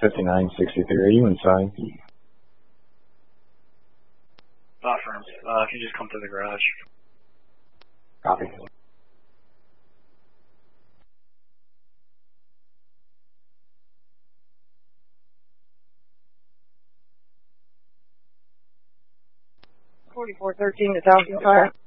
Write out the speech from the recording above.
5963, are you inside? Firms. If you just come to the garage. Copy. $4413 to 1000 Fire.